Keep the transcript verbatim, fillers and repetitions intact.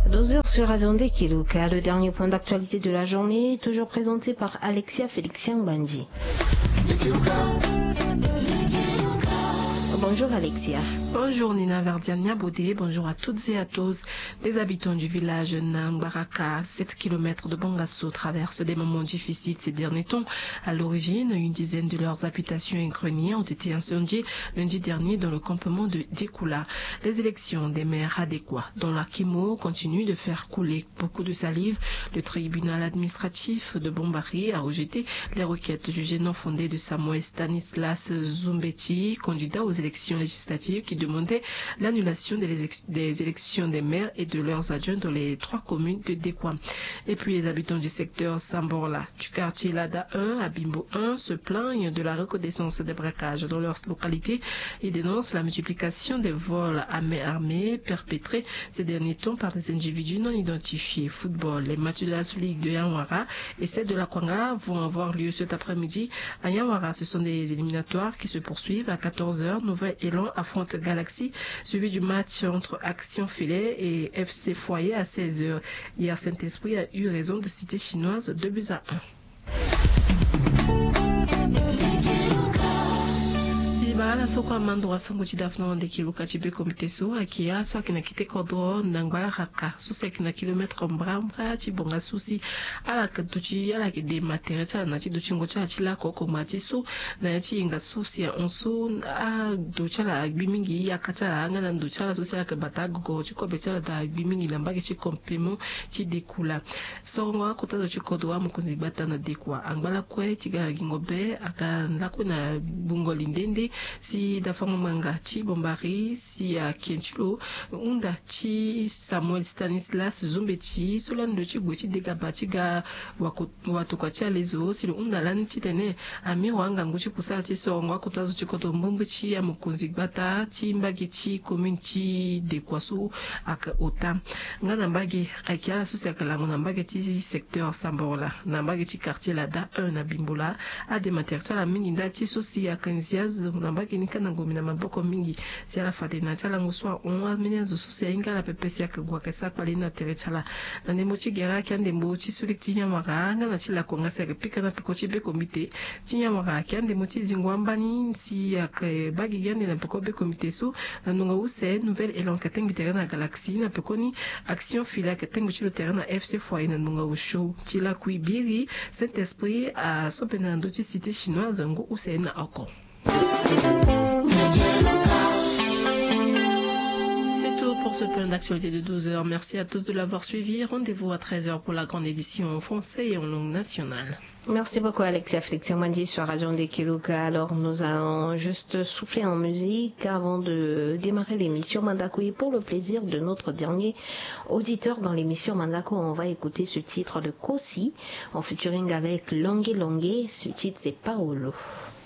douze heures sur Azondé Kiluka, le dernier point d'actualité de la journée, toujours présenté par Alexia Félixien Bandi. Bonjour Alexia. Bonjour Nina Verdiania Bodé, bonjour à toutes et à tous. Les habitants du village Nangbaraka, sept kilomètres de Bangasso, traversent des moments difficiles ces derniers temps. À l'origine, une dizaine de leurs habitations et greniers ont été incendiés lundi dernier dans le campement de Dikoula. Les élections des maires adéquats dont la Kimo continue de faire couler beaucoup de salive. Le tribunal administratif de Bombari a rejeté les requêtes jugées non fondées de Samuel Stanislas Zumbeti, candidat aux élections législatives qui demandait l'annulation des, des élections des maires et de leurs adjoints dans les trois communes de Dekwa. Et puis les habitants du secteur Samborla, du quartier Lada un à Bimbo un se plaignent de la recrudescence des braquages dans leur localité et dénoncent la multiplication des vols à main armée perpétrés ces derniers temps par des individus non identifiés. Football, les matchs de la Ligue de Yanwara et celles de la Kwanga vont avoir lieu cet après-midi. À Yanwara, ce sont des éliminatoires qui se poursuivent à quatorze heures. Nouvel Élan affronte Galaxy, suivi du match entre Action Filet et F C Foyer à seize heures. Hier, Saint-Esprit a eu raison de citer chinoise deux buts à un. Bala soko amando wasangu chidafna de kiluka chibe komite so akia so akina kite kodro nangba haka susi akina kilometre mbramra chibonga susi ala katuchi ala ke de matériel cha na chi duchingo cha chila koko matiso na chi inga susi ya onso a duchala agbimingi ya kacha anga na duchala susi ala ke batago chiko bechala da agbimingi lambage chi kompemo chi dekula so ngwa kota chi kodro amukunzi bata na dekwa angbala kwe chiga gingobe aka ndako na bungo lindende si dafango manga chi Bombari si a Kienchilo unda chi Samuel Stanislas Zumbeti solando chi gochi degabati ga watoka cha lezo si unda lani chi tene ami wanga nguchi kusala chi songo akutazo chi koto mbombe chi ya mukunzi bata chi mbagi chi commune chi de kwasu aka ota ngana mbagi akiala susi akalango na mbagi chi secteur Sambola na mbagi chi quartier Lada un na Bimbola a de matériel la mingi ndati susi akanziaz na mbagi nikana ngomina maboko mingi si ala fate na chala nguswa on amenya zo susi inga la pepesi akagwa kesa pali na terechala na nemochi gera kyande mochi sulikti nyamara na chila konga se repika na pikochi be komite tinyamara kyande mochi zingwambani si ak bagi gyande na piko be komite su na nunga use nouvelle élan katengi terrain na Galaxy na pekoni action fila katengi chilo terrain na F C Foyer na nunga usho chila kuibiri Saint-Esprit a sopena ndoti cité chinoise ngo use na oko. C'est tout pour ce point d'actualité de douze heures. Merci à tous de l'avoir suivi. Rendez-vous à treize heures pour la grande édition en français et en langue nationale. Merci beaucoup Alexia Félixien Bandi sur Radio de Kiluka. Alors nous allons juste souffler en musique avant de démarrer l'émission Mandako. Et pour le plaisir de notre dernier auditeur dans l'émission Mandako, on va écouter ce titre de Kosi en featuring avec Longue Longue. Ce titre c'est Paolo.